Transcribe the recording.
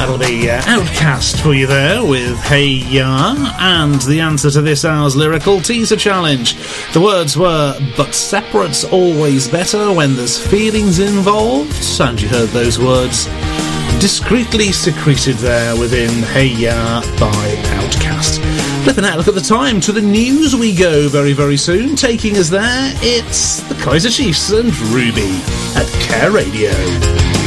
That'll be Outcast for you there with Hey Ya, and the answer to this hour's lyrical teaser challenge. The words were, but separate's always better when there's feelings involved, and you heard those words discreetly secreted there within Hey Ya by Outcast. Flipping out, look at the time. To the news we go very, very soon. Taking us there, it's the Kaiser Chiefs and Ruby at Care Radio.